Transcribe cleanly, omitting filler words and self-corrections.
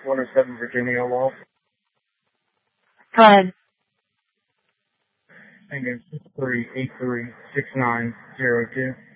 107 Virginia Wall. Go ahead. Thank you. 63836902.